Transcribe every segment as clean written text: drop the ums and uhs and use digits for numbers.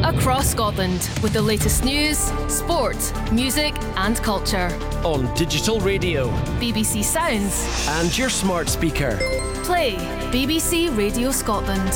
across Scotland with the latest news, sport, music and culture. On digital radio, BBC Sounds and your smart speaker. Play BBC Radio Scotland.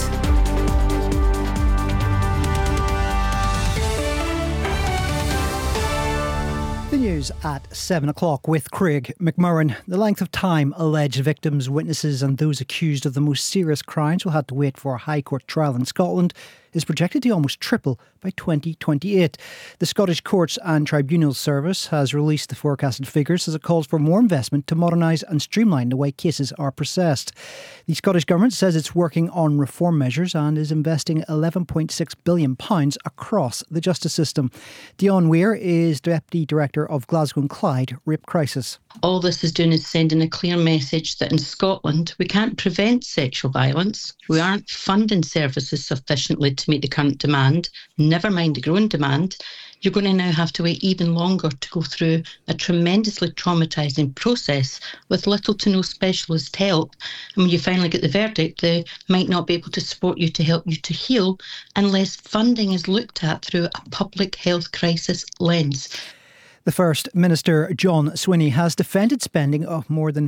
The news at 7 o'clock with Craig McMurran. The length of time alleged victims, witnesses and those accused of the most serious crimes will have to wait for a High Court trial in Scotland is projected to almost triple by 2028. The Scottish Courts and Tribunals Service has released the forecasted figures as it calls for more investment to modernise and streamline the way cases are processed. The Scottish Government says it's working on reform measures and is investing £11.6 billion across the justice system. Dion Weir is Deputy Director of Glasgow and Clyde Rape Crisis. All this is doing is sending a clear message that in Scotland we can't prevent sexual violence. We aren't funding services sufficiently to meet the current demand, never mind the growing demand. You're going to now have to wait even longer to go through a tremendously traumatising process with little to no specialist help. And when you finally get the verdict, they might not be able to support you to help you to heal unless funding is looked at through a public health crisis lens. The First Minister, John Swinney, has defended spending of more than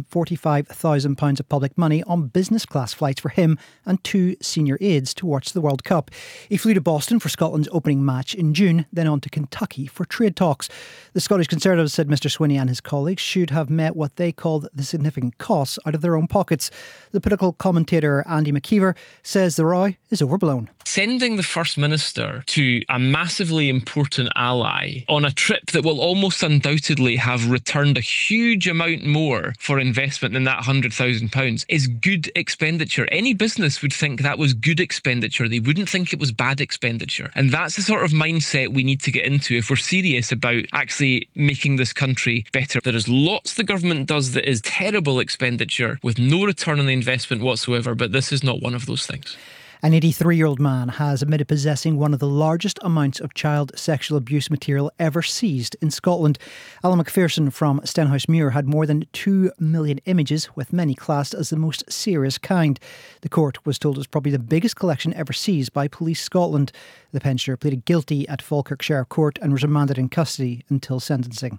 £45,000 of public money on business class flights for him and two senior aides to watch the World Cup. He flew to Boston for Scotland's opening match in June, then on to Kentucky for trade talks. The Scottish Conservatives said Mr Swinney and his colleagues should have met what they called the significant costs out of their own pockets. The political commentator Andy McKeever says the row is overblown. Sending the First Minister to a massively important ally on a trip that will almost undoubtedly have returned a huge amount more for investment than that £100,000 is good expenditure. Any business would think that was good expenditure. They wouldn't think it was bad expenditure. And that's the sort of mindset we need to get into if we're serious about actually making this country better. There is lots the government does that is terrible expenditure with no return on the investment whatsoever, but this is not one of those things. An 83-year-old man has admitted possessing one of the largest amounts of child sexual abuse material ever seized in Scotland. Alan McPherson from Stenhousemuir had more than 2 million images, with many classed as the most serious kind. The court was told it was probably the biggest collection ever seized by Police Scotland. The pensioner pleaded guilty at Falkirk Sheriff Court and was remanded in custody until sentencing.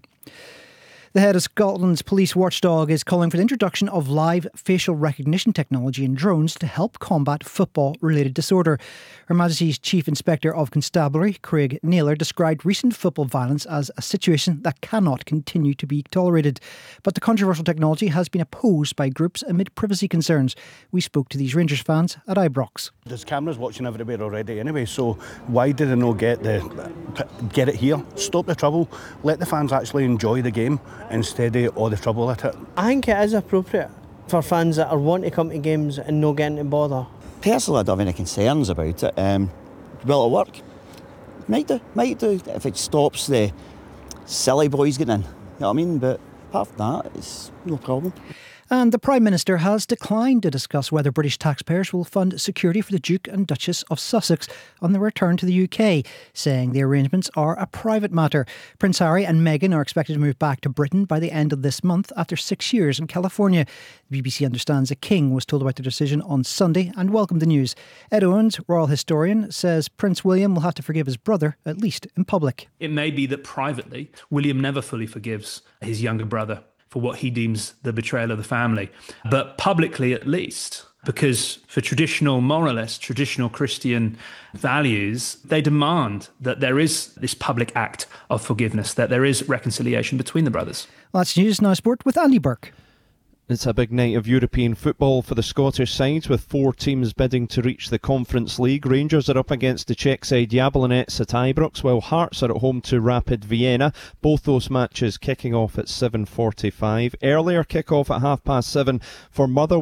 The head of Scotland's police watchdog is calling for the introduction of live facial recognition technology in drones to help combat football-related disorder. Her Majesty's Chief Inspector of Constabulary, Craig Naylor, described recent football violence as a situation that cannot continue to be tolerated. But the controversial technology has been opposed by groups amid privacy concerns. We spoke to these Rangers fans at Ibrox. There's cameras watching everywhere already anyway, so why did they not get it here? Stop the trouble, let the fans actually enjoy the game instead of all the trouble at it. I think it is appropriate for fans that are wanting to come to games and not getting to bother. Personally, I don't have any concerns about it. Will it work? Might do. If it stops the silly boys getting in. You know what I mean? But apart from that, it's no problem. And the Prime Minister has declined to discuss whether British taxpayers will fund security for the Duke and Duchess of Sussex on their return to the UK, saying the arrangements are a private matter. Prince Harry and Meghan are expected to move back to Britain by the end of this month after 6 years in California. The BBC understands the King was told about the decision on Sunday and welcomed the news. Ed Owens, royal historian, says Prince William will have to forgive his brother, at least in public. It may be that privately, William never fully forgives his younger brother for what he deems the betrayal of the family. But publicly at least, because for traditional moralists, traditional Christian values, they demand that there is this public act of forgiveness, that there is reconciliation between the brothers. Well, that's News Now Sport with Andy Burke. It's a big night of European football for the Scottish sides, with 4 teams bidding to reach the Conference League. Rangers are up against the Czech side Jablonec at Ibrox, while Hearts are at home to Rapid Vienna. Both those matches kicking off at 7:45. Earlier kick-off at 7:30 for Motherwell.